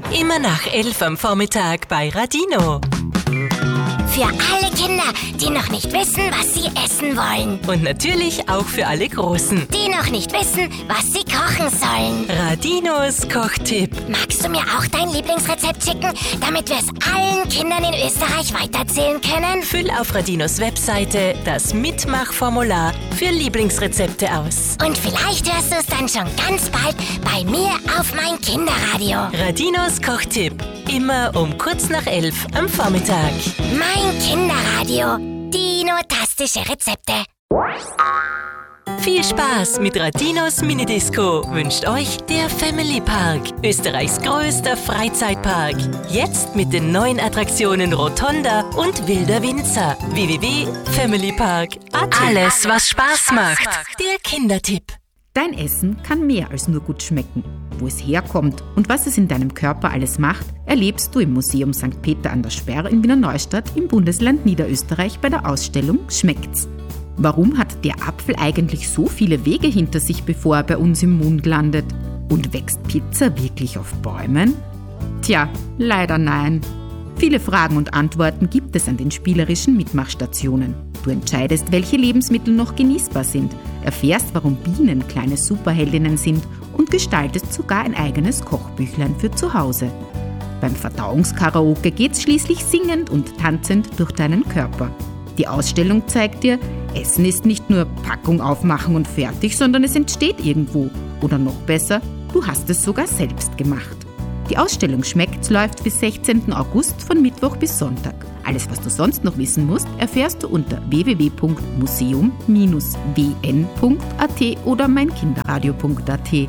Immer nach 11 am Vormittag bei Radino. Für alle Kinder, die noch nicht wissen, was sie essen wollen. Und natürlich auch für alle Großen. Die noch nicht wissen, was sie kochen sollen. Radinos Kochtipp. Magst du mir auch dein Lieblingsrezept schicken, damit wir es allen Kindern in Österreich weiterzählen können? Füll auf Radinos Webseite das Mitmachformular für Lieblingsrezepte aus. Und vielleicht hörst du es dann schon ganz bald bei mir auf mein Kinderradio. Radinos Kochtipp. Immer um kurz nach 11 am Vormittag. Mein Kinderradio. Dino-tastische Rezepte. Viel Spaß mit Radinos Minidisco wünscht euch der Family Park, Österreichs größter Freizeitpark. Jetzt mit den neuen Attraktionen Rotonda und Wilder Winzer. www.familypark.at. Alles, was Spaß macht. Der Kindertipp. Dein Essen kann mehr als nur gut schmecken. Wo es herkommt und was es in deinem Körper alles macht, erlebst du im Museum St. Peter an der Sperr in Wiener Neustadt im Bundesland Niederösterreich bei der Ausstellung Schmeckt's? Warum hat der Apfel eigentlich so viele Wege hinter sich, bevor er bei uns im Mund landet? Und wächst Pizza wirklich auf Bäumen? Tja, leider nein. Viele Fragen und Antworten gibt es an den spielerischen Mitmachstationen. Du entscheidest, welche Lebensmittel noch genießbar sind, erfährst, warum Bienen kleine Superheldinnen sind und gestaltest sogar ein eigenes Kochbüchlein für zu Hause. Beim Verdauungskaraoke geht's schließlich singend und tanzend durch deinen Körper. Die Ausstellung zeigt dir, Essen ist nicht nur Packung aufmachen und fertig, sondern es entsteht irgendwo. Oder noch besser, du hast es sogar selbst gemacht. Die Ausstellung Schmeckt's läuft bis 16. August von Mittwoch bis Sonntag. Alles, was du sonst noch wissen musst, erfährst du unter www.museum-wn.at oder meinkinderradio.at.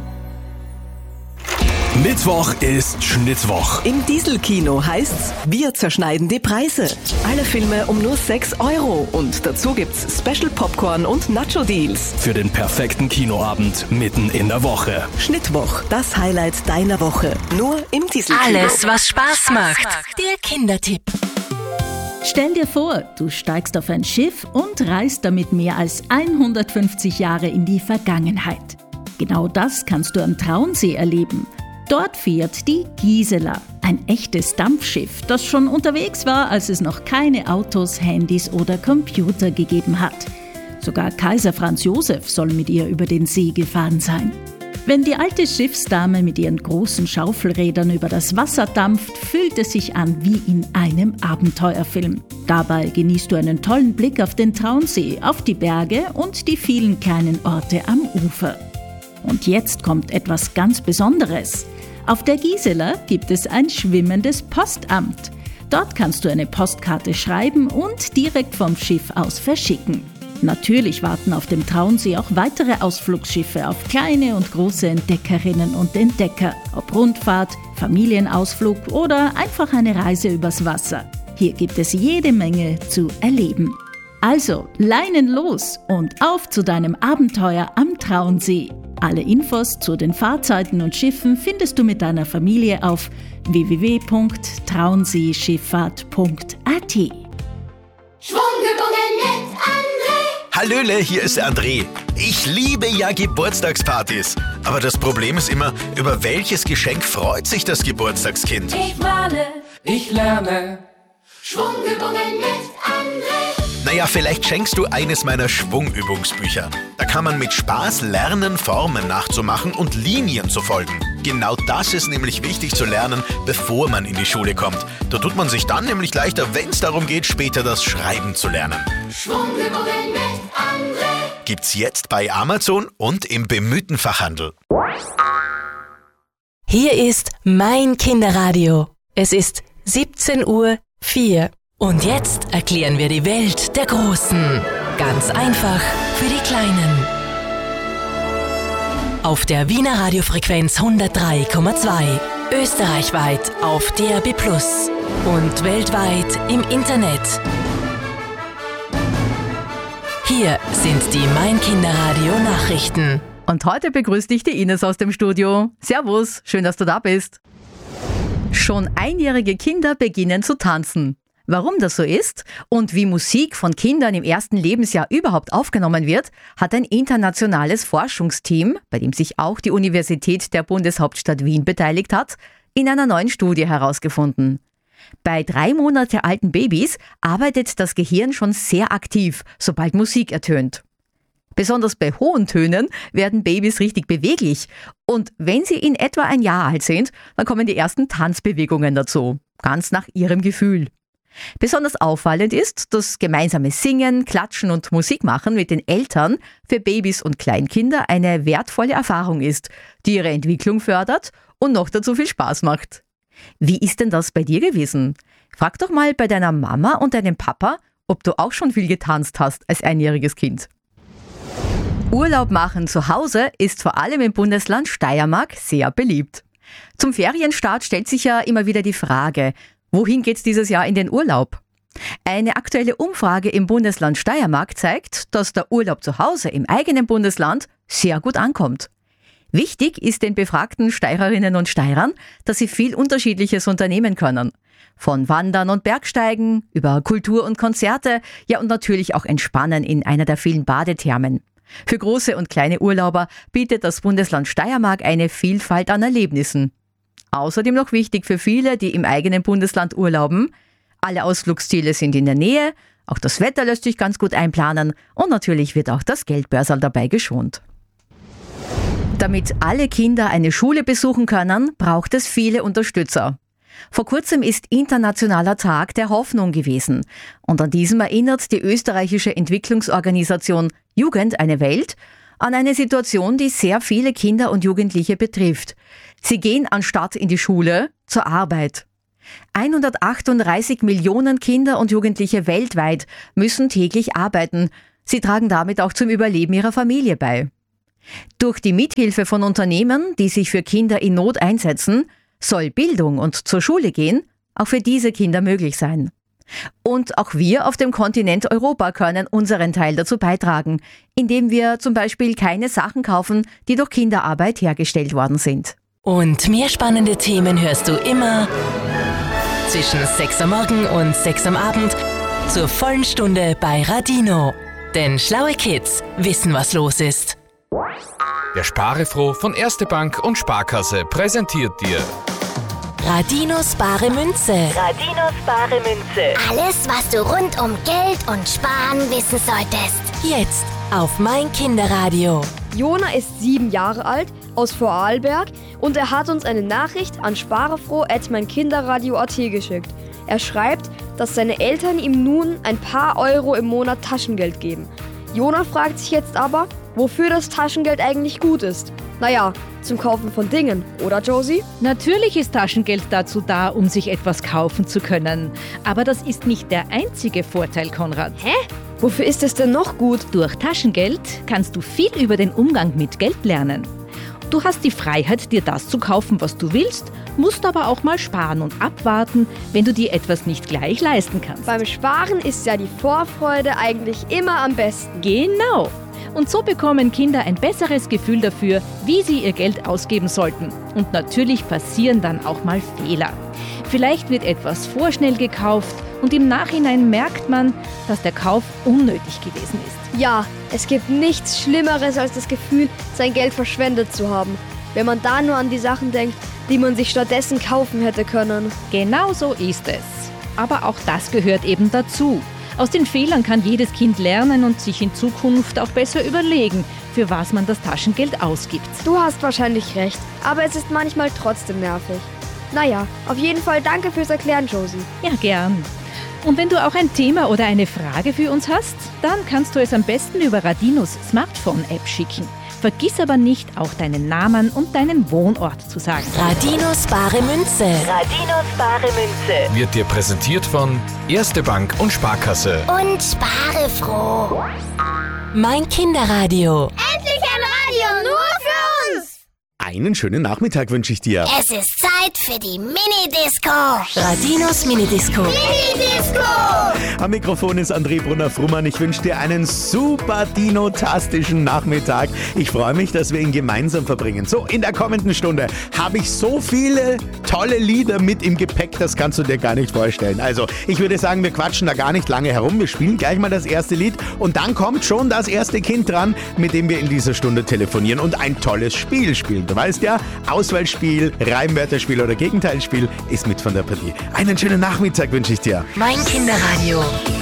Mittwoch ist Schnittwoch. Im Dieselkino heißt's, wir zerschneiden die Preise. Alle Filme um nur 6 € und dazu gibt's Special Popcorn und Nacho-Deals. Für den perfekten Kinoabend mitten in der Woche. Schnittwoch, das Highlight deiner Woche. Nur im Dieselkino. Alles, was Spaß macht. Der Kindertipp. Stell dir vor, du steigst auf ein Schiff und reist damit mehr als 150 Jahre in die Vergangenheit. Genau das kannst du am Traunsee erleben. Dort fährt die Gisela, ein echtes Dampfschiff, das schon unterwegs war, als es noch keine Autos, Handys oder Computer gegeben hat. Sogar Kaiser Franz Josef soll mit ihr über den See gefahren sein. Wenn die alte Schiffsdame mit ihren großen Schaufelrädern über das Wasser dampft, fühlt es sich an wie in einem Abenteuerfilm. Dabei genießt du einen tollen Blick auf den Traunsee, auf die Berge und die vielen kleinen Orte am Ufer. Und jetzt kommt etwas ganz Besonderes. Auf der Gisela gibt es ein schwimmendes Postamt. Dort kannst du eine Postkarte schreiben und direkt vom Schiff aus verschicken. Natürlich warten auf dem Traunsee auch weitere Ausflugsschiffe auf kleine und große Entdeckerinnen und Entdecker. Ob Rundfahrt, Familienausflug oder einfach eine Reise übers Wasser. Hier gibt es jede Menge zu erleben. Also, Leinen los und auf zu deinem Abenteuer am Traunsee. Alle Infos zu den Fahrzeiten und Schiffen findest du mit deiner Familie auf www.traunseeschifffahrt.at. Schwungübungen mit André. Hallöle, hier ist der André. Ich liebe ja Geburtstagspartys. Aber das Problem ist immer, über welches Geschenk freut sich das Geburtstagskind? Ich male, ich lerne. Schwungübungen mit André. Naja, vielleicht schenkst du eines meiner Schwungübungsbücher. Da kann man mit Spaß lernen, Formen nachzumachen und Linien zu folgen. Genau das ist nämlich wichtig zu lernen, bevor man in die Schule kommt. Da tut man sich dann nämlich leichter, wenn es darum geht, später das Schreiben zu lernen. Schwungübungen mit André. Gibt's jetzt bei Amazon und im bemühten Fachhandel. Hier ist mein Kinderradio. Es ist 17:04 Uhr. Und jetzt erklären wir die Welt der Großen. Ganz einfach für die Kleinen. Auf der Wiener Radiofrequenz 103,2. Österreichweit auf DAB+ und weltweit im Internet. Hier sind die Mein Kinderradio Nachrichten. Und heute begrüßt dich die Ines aus dem Studio. Servus, schön, dass du da bist. Schon einjährige Kinder beginnen zu tanzen. Warum das so ist und wie Musik von Kindern im ersten Lebensjahr überhaupt aufgenommen wird, hat ein internationales Forschungsteam, bei dem sich auch die Universität der Bundeshauptstadt Wien beteiligt hat, in einer neuen Studie herausgefunden. Bei 3 Monate alten Babys arbeitet das Gehirn schon sehr aktiv, sobald Musik ertönt. Besonders bei hohen Tönen werden Babys richtig beweglich. Und wenn sie in etwa ein Jahr alt sind, dann kommen die ersten Tanzbewegungen dazu, ganz nach ihrem Gefühl. Besonders auffallend ist, dass gemeinsames Singen, Klatschen und Musik machen mit den Eltern für Babys und Kleinkinder eine wertvolle Erfahrung ist, die ihre Entwicklung fördert und noch dazu viel Spaß macht. Wie ist denn das bei dir gewesen? Frag doch mal bei deiner Mama und deinem Papa, ob du auch schon viel getanzt hast als einjähriges Kind. Urlaub machen zu Hause ist vor allem im Bundesland Steiermark sehr beliebt. Zum Ferienstart stellt sich ja immer wieder die Frage, wohin geht's dieses Jahr in den Urlaub? Eine aktuelle Umfrage im Bundesland Steiermark zeigt, dass der Urlaub zu Hause im eigenen Bundesland sehr gut ankommt. Wichtig ist den befragten Steirerinnen und Steirern, dass sie viel Unterschiedliches unternehmen können. Von Wandern und Bergsteigen über Kultur und Konzerte, ja und natürlich auch Entspannen in einer der vielen Badethermen. Für große und kleine Urlauber bietet das Bundesland Steiermark eine Vielfalt an Erlebnissen. Außerdem noch wichtig für viele, die im eigenen Bundesland urlauben: alle Ausflugsziele sind in der Nähe, auch das Wetter lässt sich ganz gut einplanen und natürlich wird auch das Geldbörserl dabei geschont. Damit alle Kinder eine Schule besuchen können, braucht es viele Unterstützer. Vor kurzem ist Internationaler Tag der Hoffnung gewesen und an diesem erinnert die österreichische Entwicklungsorganisation Jugend eine Welt an eine Situation, die sehr viele Kinder und Jugendliche betrifft. Sie gehen anstatt in die Schule zur Arbeit. 138 Millionen Kinder und Jugendliche weltweit müssen täglich arbeiten. Sie tragen damit auch zum Überleben ihrer Familie bei. Durch die Mithilfe von Unternehmen, die sich für Kinder in Not einsetzen, soll Bildung und zur Schule gehen auch für diese Kinder möglich sein. Und auch wir auf dem Kontinent Europa können unseren Teil dazu beitragen, indem wir zum Beispiel keine Sachen kaufen, die durch Kinderarbeit hergestellt worden sind. Und mehr spannende Themen hörst du immer zwischen 6 am Morgen und 6 am Abend zur vollen Stunde bei Radino. Denn schlaue Kids wissen, was los ist. Der Sparefroh von Erste Bank und Sparkasse präsentiert dir Radinos bare Münze. Radinos bare Münze. Alles, was du rund um Geld und Sparen wissen solltest. Jetzt auf mein Kinderradio. Jona ist 7 Jahre alt, aus Vorarlberg, und er hat uns eine Nachricht an sparefroh@meinkinderradio.at geschickt. Er schreibt, dass seine Eltern ihm nun ein paar Euro im Monat Taschengeld geben. Jona fragt sich jetzt aber, wofür das Taschengeld eigentlich gut ist. Naja, zum Kaufen von Dingen, oder Josie? Natürlich ist Taschengeld dazu da, um sich etwas kaufen zu können. Aber das ist nicht der einzige Vorteil, Konrad. Hä? Wofür ist es denn noch gut? Durch Taschengeld kannst du viel über den Umgang mit Geld lernen. Du hast die Freiheit, dir das zu kaufen, was du willst, musst aber auch mal sparen und abwarten, wenn du dir etwas nicht gleich leisten kannst. Beim Sparen ist ja die Vorfreude eigentlich immer am besten. Genau. Und so bekommen Kinder ein besseres Gefühl dafür, wie sie ihr Geld ausgeben sollten. Und natürlich passieren dann auch mal Fehler. Vielleicht wird etwas vorschnell gekauft und im Nachhinein merkt man, dass der Kauf unnötig gewesen ist. Ja, es gibt nichts Schlimmeres als das Gefühl, sein Geld verschwendet zu haben. Wenn man da nur an die Sachen denkt, die man sich stattdessen kaufen hätte können. Genau so ist es. Aber auch das gehört eben dazu. Aus den Fehlern kann jedes Kind lernen und sich in Zukunft auch besser überlegen, für was man das Taschengeld ausgibt. Du hast wahrscheinlich recht, aber es ist manchmal trotzdem nervig. Naja, auf jeden Fall danke fürs Erklären, Josie. Ja, gern. Und wenn du auch ein Thema oder eine Frage für uns hast, dann kannst du es am besten über Radinos Smartphone-App schicken. Vergiss aber nicht, auch deinen Namen und deinen Wohnort zu sagen. Radinos bare Münze. Radinos bare Münze. wird dir präsentiert von Erste Bank und Sparkasse. Und sparefroh. Mein Kinderradio. Endlich ein Radio nur für uns. Einen schönen Nachmittag wünsche ich dir. Es ist Zeit für die Mini-Disco. Radinos Minidisco. Mini-Disco. Am Mikrofon ist André Brunner-Frummann. Ich wünsche dir einen super dinotastischen Nachmittag. Ich freue mich, dass wir ihn gemeinsam verbringen. So, in der kommenden Stunde habe ich so viele tolle Lieder mit im Gepäck, das kannst du dir gar nicht vorstellen. Also, ich würde sagen, wir quatschen da gar nicht lange herum. Wir spielen gleich mal das erste Lied und dann kommt schon das erste Kind dran, mit dem wir in dieser Stunde telefonieren und ein tolles Spiel spielen. Du weißt ja, Auswahlspiel, Reimwörterspiel oder Gegenteilspiel ist mit von der Partie. Einen schönen Nachmittag wünsche ich dir. Mein Kinderradio.